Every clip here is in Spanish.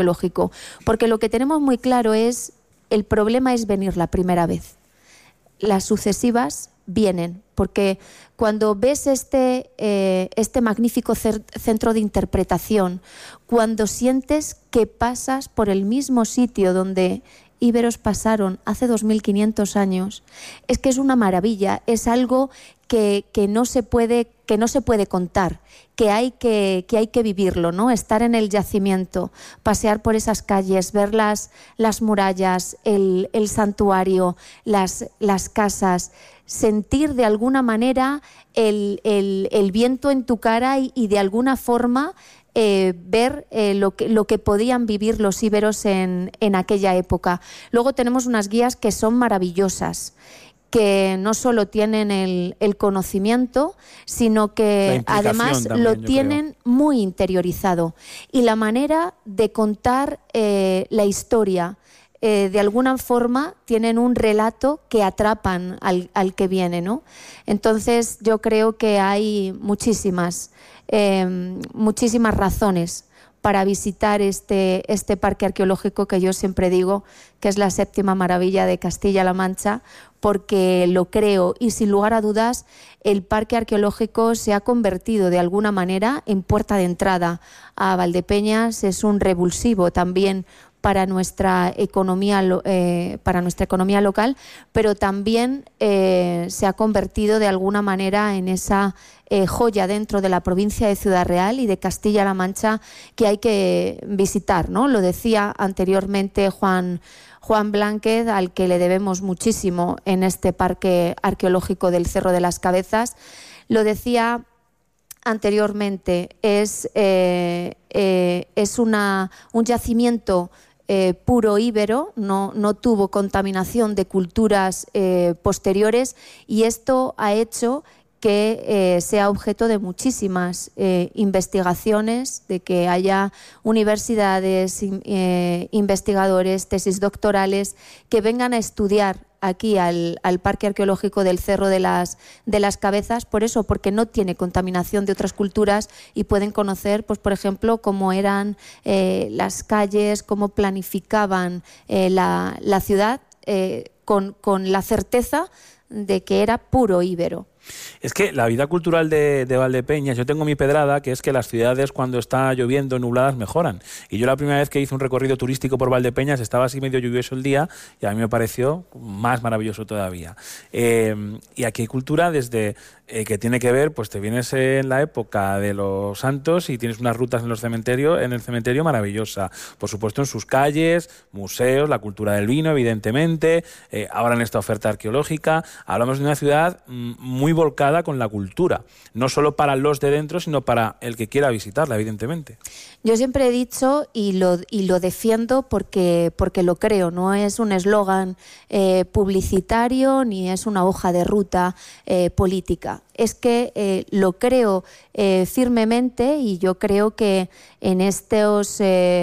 arqueológico, porque lo que tenemos muy claro es, el problema es venir la primera vez. Las sucesivas vienen, porque cuando ves este magnífico centro de interpretación, cuando sientes que pasas por el mismo sitio donde íberos pasaron hace 2500 años, es que es una maravilla, es algo que no se puede contar, que hay que vivirlo, ¿no? Estar en el yacimiento, pasear por esas calles, ver las murallas, el santuario, las casas, sentir de alguna manera el viento en tu cara y de alguna forma ver lo que podían vivir los íberos en aquella época. Luego tenemos unas guías que son maravillosas, que no solo tienen el conocimiento, sino que además también, lo tienen muy interiorizado. Y la manera de contar la historia, de alguna forma tienen un relato que atrapan al que viene, ¿no? Entonces yo creo que hay muchísimas razones para visitar este parque arqueológico, que yo siempre digo que es la séptima maravilla de Castilla-La Mancha, porque lo creo, y sin lugar a dudas el parque arqueológico se ha convertido de alguna manera en puerta de entrada a Valdepeñas. Es un revulsivo también para nuestra economía local, pero también se ha convertido de alguna manera en esa joya dentro de la provincia de Ciudad Real y de Castilla-La Mancha que hay que visitar, ¿no? Lo decía anteriormente Juan Blánquez, al que le debemos muchísimo en este parque arqueológico del Cerro de las Cabezas. Lo decía anteriormente, es un yacimiento puro íbero, no tuvo contaminación de culturas posteriores, y esto ha hecho que sea objeto de muchísimas investigaciones, de que haya universidades, investigadores, tesis doctorales que vengan a estudiar aquí al Parque Arqueológico del Cerro de las Cabezas, por eso, porque no tiene contaminación de otras culturas y pueden conocer, pues por ejemplo, cómo eran las calles, cómo planificaban la ciudad con la certeza de que era puro íbero. Es que la vida cultural de Valdepeñas, yo tengo mi pedrada, que es que las ciudades cuando está lloviendo, nubladas, mejoran. Y yo la primera vez que hice un recorrido turístico por Valdepeñas estaba así medio lluvioso el día y a mí me pareció más maravilloso todavía. Y aquí hay cultura desde que tiene que ver, pues te vienes en la época de los santos y tienes unas rutas en el cementerio maravillosa. Por supuesto en sus calles, museos, la cultura del vino, evidentemente, ahora en esta oferta arqueológica. Hablamos de una ciudad muy volcada con la cultura, no solo para los de dentro, sino para el que quiera visitarla, evidentemente. Yo siempre he dicho y lo defiendo porque lo creo, no es un eslogan publicitario ni es una hoja de ruta política. Es que lo creo firmemente, y yo creo que en estos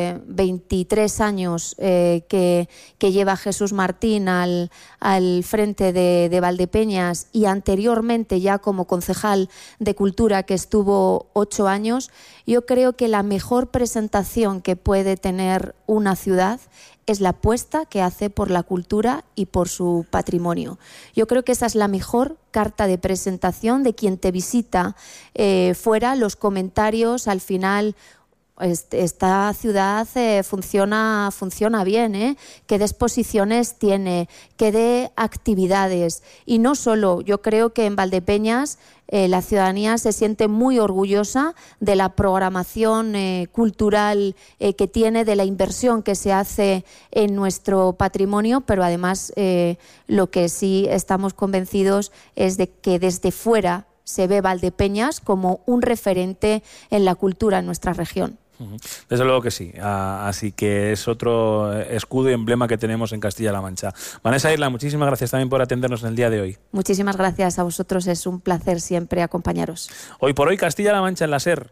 23 años que lleva Jesús Martín al frente de Valdepeñas, y anteriormente ya como concejal de Cultura, que estuvo 8 años, yo creo que la mejor presentación que puede tener una ciudad es la apuesta que hace por la cultura y por su patrimonio. Yo creo que esa es la mejor carta de presentación de quien te visita fuera. Los comentarios al final: esta ciudad funciona bien, qué de exposiciones tiene, qué de actividades. Y no solo, yo creo que en Valdepeñas la ciudadanía se siente muy orgullosa de la programación cultural que tiene, de la inversión que se hace en nuestro patrimonio, pero además lo que sí estamos convencidos es de que desde fuera se ve Valdepeñas como un referente en la cultura en nuestra región. Desde luego que sí, así que es otro escudo y emblema que tenemos en Castilla-La Mancha. Vanessa Irla, muchísimas gracias también por atendernos en el día de hoy. Muchísimas gracias a vosotros, es un placer siempre acompañaros. Hoy por hoy Castilla-La Mancha en la SER.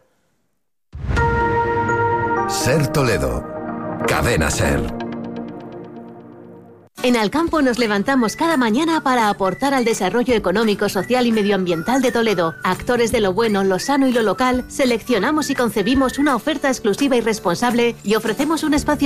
SER Toledo, Cadena SER. En Alcampo nos levantamos cada mañana para aportar al desarrollo económico, social y medioambiental de Toledo. Actores de lo bueno, lo sano y lo local, seleccionamos y concebimos una oferta exclusiva y responsable y ofrecemos un espacio